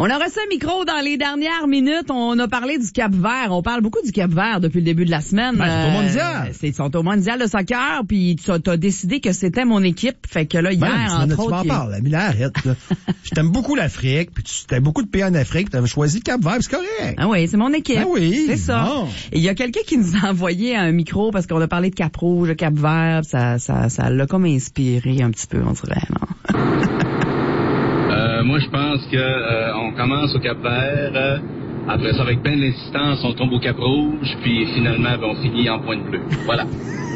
On a reçu un micro dans les dernières minutes. On a parlé du Cap-Vert. On parle beaucoup du Cap-Vert depuis le début de la semaine. Ben, c'est au mondial. Ils sont au mondial de soccer, puis t'as décidé que c'était mon équipe. Fait que là, hier, entre autres... Tu m'en parles, mais là, arrête, là. Je t'aime beaucoup l'Afrique, puis tu t'aimes beaucoup de pays en Afrique, tu avais choisi le Cap-Vert, c'est correct. Ah oui, c'est mon équipe. Ah oui. C'est ça. Bon. Et il y a quelqu'un qui nous a envoyé un micro parce qu'on a parlé de Cap-Rouge, de Cap-Vert. Ça l'a comme inspiré un petit peu, on dirait, non? Moi, je pense que on commence au Cap-Vert. Après ça, avec plein d'insistance, on tombe au Cap-Rouge. Puis finalement, on finit en Pointe Bleue. Voilà.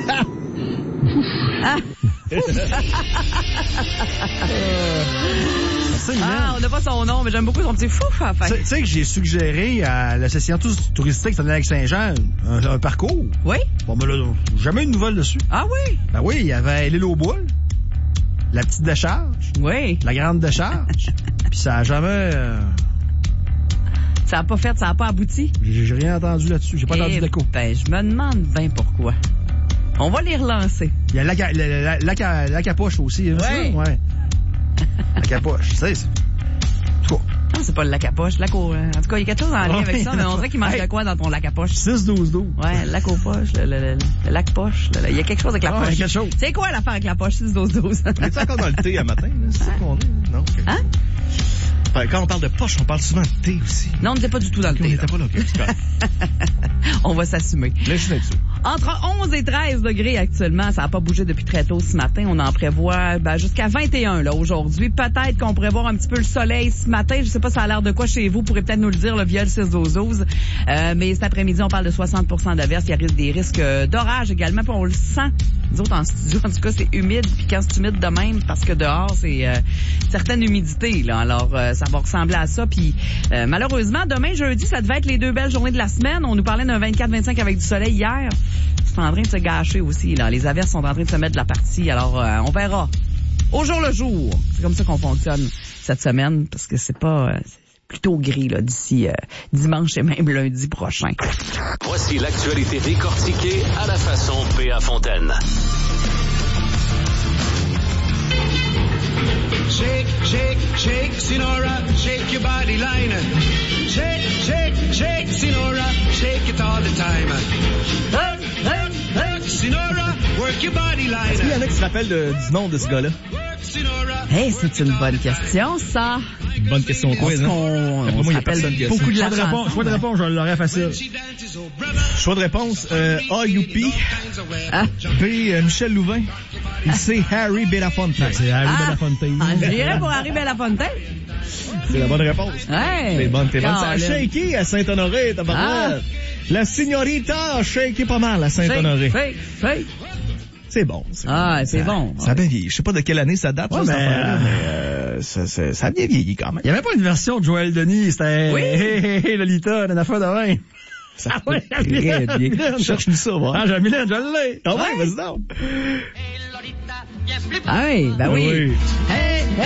On n'a pas son nom, mais j'aime beaucoup son petit fouf à la fin. Tu sais que j'ai suggéré à l'association touristique de Saint-Saint-Jean un parcours. Oui? Bon, ben là, jamais eu de nouvelles dessus. Ah oui? Ben oui, il y avait l'île aux boules, la petite décharge, oui, la grande décharge, puis ça a jamais... Ça a pas abouti? J'ai rien entendu là-dessus, j'ai pas entendu d'écho. Ben, je me demande bien pourquoi. On va les relancer. Il y a la capoche aussi, hein, ouais. Ça? Ouais. La capoche, tu sais, c'est... En tout cas. Non, c'est pas le lac à poche. En tout cas, il y a quelque chose en lien avec ça, mais on dirait qu'il manque de quoi dans ton lac à poche? 6-12-12. Ouais, le lac aux poches, le lac poche. Il y a quelque chose avec la poche. Quelque chose. C'est quoi l'affaire avec la poche 6-12-12? Es-tu encore dans le thé à matin, là? C'est ça qu'on est? Non? Okay. Hein? Quand on parle de poche, on parle souvent de thé aussi. Non, on n'était pas du tout dans le thé. On n'était pas là, On va s'assumer. Laissez dessus. Entre 11 et 13 degrés actuellement, ça n'a pas bougé depuis très tôt ce matin. On en prévoit jusqu'à 21 là aujourd'hui. Peut-être qu'on pourrait voir un petit peu le soleil ce matin. Je sais pas ça a l'air de quoi chez vous. Vous pourrez peut-être nous le dire, le via le 6-12-12. Mais cet après-midi, on parle de 60% d'averses. Il y a des risques d'orage également. Puis on le sent. Nous autres, en studio, en tout cas, c'est humide. Puis quand c'est humide de même, parce que dehors, c'est certaine humidité. Là. Alors, ça va ressembler à ça. Puis malheureusement, demain, jeudi, ça devait être les 2 belles journées de la semaine. On nous parlait d'un 24-25 avec du soleil hier. C'est en train de se gâcher aussi. Là. Les averses sont en train de se mettre de la partie. Alors, on verra. Au jour le jour. C'est comme ça qu'on fonctionne cette semaine, parce que c'est pas... c'est plutôt gris là d'ici dimanche et même lundi prochain. Voici l'actualité décortiquée à la façon P.A. Fontaine. Shake, shake, shake, Sinora, shake your body line. Shake, shake, shake, Sinora, shake it all the time. Hey, hey, hey, Sinora, work your body line. Est-ce qu'il y en a qui se rappellent du nom de ce gars-là? Hey, c'est une bonne question, ça. Une bonne question quiz, hein? On se rappelle beaucoup de la chanson. Choix de réponse, je l'aurais facile. Choix de réponse, A. Youpi. B. Michel Louvain. C. Harry Belafonte. C'est Harry Belafonte. J'irais pour Harry Belafonte. C'est la bonne réponse. Ouais. T'es bonne. Ça a shaké à Saint-Honoré, tabarouette. La signorita a shaké pas mal à Saint-Honoré. C'est bon. C'est bon. Ça a bien vieilli. Je sais pas de quelle année ça date, ouais, cette affaire-là, mais ça a bien vieilli quand même. Il y avait pas une version de Joël Denis, c'était hey, Lolita, une affaire de vin. Ça très bien. Cherche-nous ça, moi. Ah, je l'ai. Ah ouais, vas-y donc. Ah oui, ben oui. Oui. Hey,